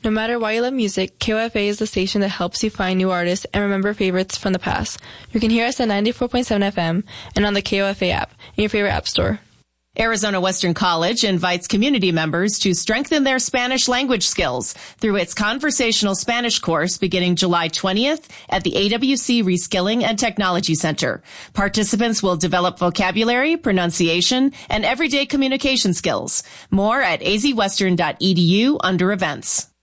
No matter why you love music, KOFA is the station that helps you find new artists and remember favorites from the past. You can hear us at 94.7 FM and on the KOFA app in your favorite app store. Arizona Western College invites community members to strengthen their Spanish language skills through its conversational Spanish course beginning July 20th at the AWC Reskilling and Technology Center. Participants will develop vocabulary, pronunciation, and everyday communication skills. More at azwestern.edu under events.